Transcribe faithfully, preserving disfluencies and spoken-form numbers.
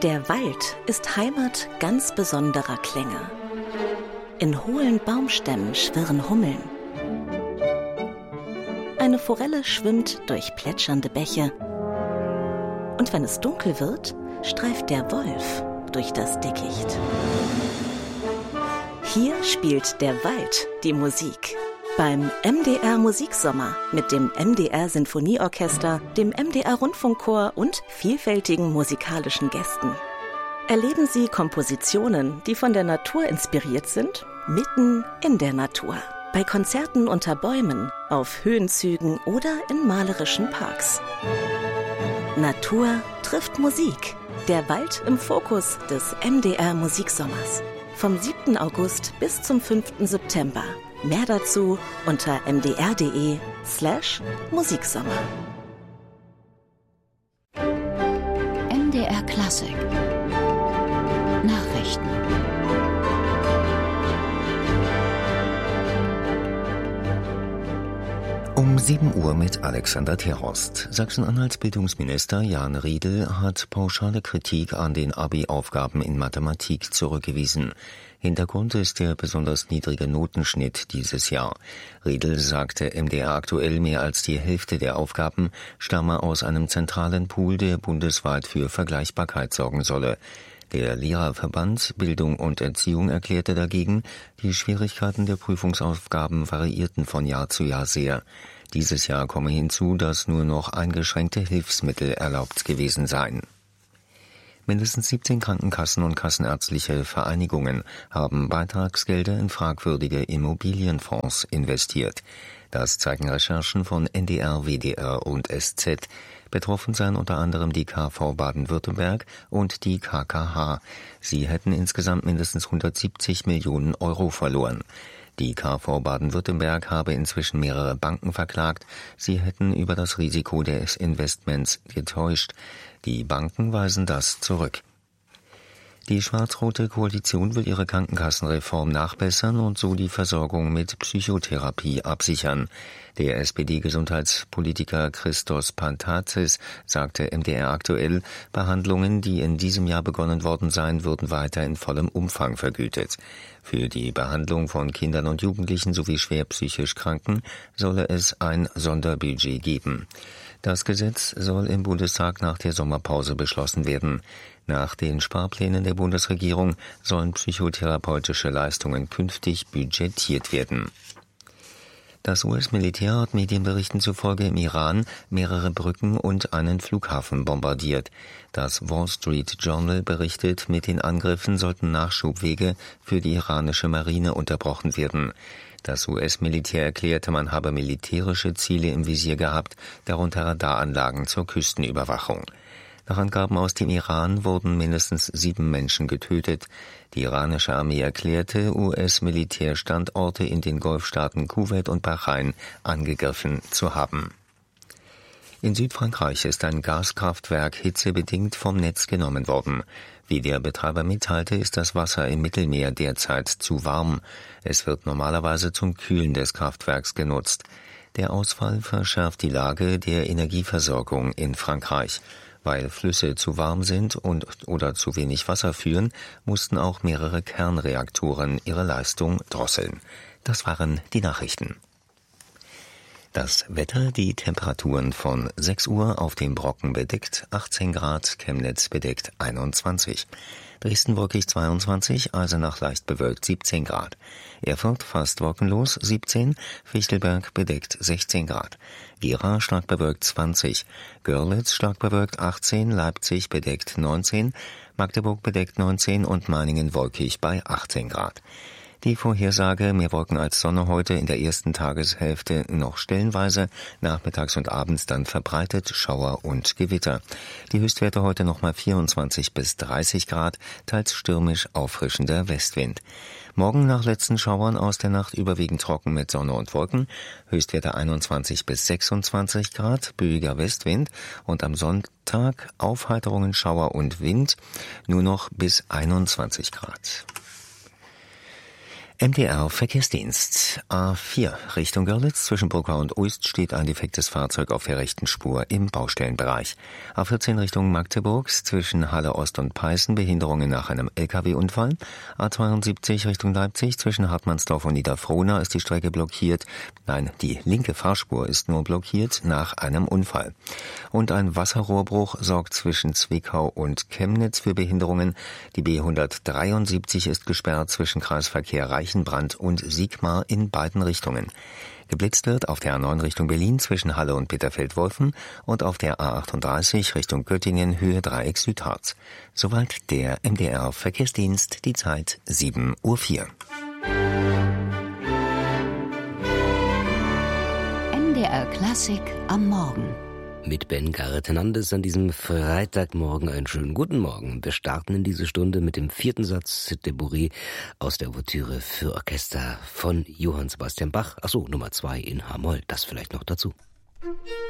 Der Wald ist Heimat ganz besonderer Klänge. In hohlen Baumstämmen schwirren Hummeln. Eine Forelle schwimmt durch plätschernde Bäche. Und wenn es dunkel wird, streift der Wolf durch das Dickicht. Hier spielt der Wald die Musik. Beim M D R Musiksommer mit dem M D R Sinfonieorchester, dem M D R Rundfunkchor und vielfältigen musikalischen Gästen. Erleben Sie Kompositionen, die von der Natur inspiriert sind, mitten in der Natur. Bei Konzerten unter Bäumen, auf Höhenzügen oder in malerischen Parks. Natur trifft Musik. Der Wald im Fokus des M D R Musiksommers. Vom siebten August bis zum fünften September. Mehr dazu unter mdr.de slash Musiksommer. M D R Klassik Nachrichten. Um sieben Uhr mit Alexander Terhorst. Sachsen-Anhalts Bildungsminister Jan Riedel hat pauschale Kritik an den Abi-Aufgaben in Mathematik zurückgewiesen. Hintergrund ist der besonders niedrige Notenschnitt dieses Jahr. Riedel sagte M D R aktuell, mehr als die Hälfte der Aufgaben stamme aus einem zentralen Pool, der bundesweit für Vergleichbarkeit sorgen solle. Der Lehrerverband Bildung und Erziehung erklärte dagegen, die Schwierigkeiten der Prüfungsaufgaben variierten von Jahr zu Jahr sehr. Dieses Jahr komme hinzu, dass nur noch eingeschränkte Hilfsmittel erlaubt gewesen seien. Mindestens siebzehn Krankenkassen und kassenärztliche Vereinigungen haben Beitragsgelder in fragwürdige Immobilienfonds investiert. Das zeigen Recherchen von N D R, W D R und S Z. Betroffen seien unter anderem die K V Baden-Württemberg und die K K H. Sie hätten insgesamt mindestens hundertsiebzig Millionen Euro verloren. Die K V Baden-Württemberg habe inzwischen mehrere Banken verklagt. Sie hätten über das Risiko des Investments getäuscht. Die Banken weisen das zurück. Die schwarz-rote Koalition will ihre Krankenkassenreform nachbessern und so die Versorgung mit Psychotherapie absichern. Der S P D-Gesundheitspolitiker Christos Pantazis sagte M D R aktuell, Behandlungen, die in diesem Jahr begonnen worden seien, würden weiter in vollem Umfang vergütet. Für die Behandlung von Kindern und Jugendlichen sowie schwer psychisch Kranken solle es ein Sonderbudget geben. Das Gesetz soll im Bundestag nach der Sommerpause beschlossen werden. Nach den Sparplänen der Bundesregierung sollen psychotherapeutische Leistungen künftig budgetiert werden. Das U S-Militär hat Medienberichten zufolge im Iran mehrere Brücken und einen Flughafen bombardiert. Das Wall Street Journal berichtet, mit den Angriffen sollten Nachschubwege für die iranische Marine unterbrochen werden. Das U S-Militär erklärte, man habe militärische Ziele im Visier gehabt, darunter Radaranlagen zur Küstenüberwachung. Nach Angaben aus dem Iran wurden mindestens sieben Menschen getötet. Die iranische Armee erklärte, U S-Militärstandorte in den Golfstaaten Kuwait und Bahrain angegriffen zu haben. In Südfrankreich ist ein Gaskraftwerk hitzebedingt vom Netz genommen worden. Wie der Betreiber mitteilte, ist das Wasser im Mittelmeer derzeit zu warm. Es wird normalerweise zum Kühlen des Kraftwerks genutzt. Der Ausfall verschärft die Lage der Energieversorgung in Frankreich. Weil Flüsse zu warm sind und oder zu wenig Wasser führen, mussten auch mehrere Kernreaktoren ihre Leistung drosseln. Das waren die Nachrichten. Das Wetter, die Temperaturen von sechs Uhr auf dem Brocken bedeckt, achtzehn Grad, Chemnitz bedeckt einundzwanzig. Dresden wolkig zweiundzwanzig, Eisenach leicht bewölkt siebzehn Grad. Erfurt fast wolkenlos siebzehn, Fichtelberg bedeckt sechzehn Grad. Gera stark bewölkt zwanzig, Görlitz stark bewölkt achtzehn, Leipzig bedeckt neunzehn, Magdeburg bedeckt neunzehn und Meiningen wolkig bei achtzehn Grad. Die Vorhersage, mehr Wolken als Sonne heute, in der ersten Tageshälfte noch stellenweise, nachmittags und abends dann verbreitet Schauer und Gewitter. Die Höchstwerte heute nochmal vierundzwanzig bis dreißig Grad, teils stürmisch auffrischender Westwind. Morgen nach letzten Schauern aus der Nacht überwiegend trocken mit Sonne und Wolken, Höchstwerte einundzwanzig bis sechsundzwanzig Grad, böiger Westwind und am Sonntag Aufheiterungen, Schauer und Wind, nur noch bis einundzwanzig Grad. M D R Verkehrsdienst. A vier Richtung Görlitz zwischen Bruckau und Uist steht ein defektes Fahrzeug auf der rechten Spur im Baustellenbereich. A vierzehn Richtung Magdeburg zwischen Halle Ost und Peißen Behinderungen nach einem L K W-Unfall. A zweiundsiebzig Richtung Leipzig zwischen Hartmannsdorf und Niederfrohna ist die Strecke blockiert. Nein, die linke Fahrspur ist nur blockiert nach einem Unfall. Und ein Wasserrohrbruch sorgt zwischen Zwickau und Chemnitz für Behinderungen. Die B hundertdreiundsiebzig ist gesperrt zwischen Kreisverkehr Reichenbrand und Siegmar in beiden Richtungen. Geblitzt wird auf der A neun Richtung Berlin zwischen Halle und Bitterfeld-Wolfen und auf der A achtunddreißig Richtung Göttingen Höhe Dreieck Südharz. Soweit der M D R Verkehrsdienst, die Zeit sieben Uhr vier. M D R Klassik am Morgen. Mit Ben Garrett Hernandez an diesem Freitagmorgen einen schönen guten Morgen. Wir starten in diese Stunde mit dem vierten Satz de Bourrée aus der Ouvertüre für Orchester von Johann Sebastian Bach. Achso, Nummer zwei in H-Moll, das vielleicht noch dazu.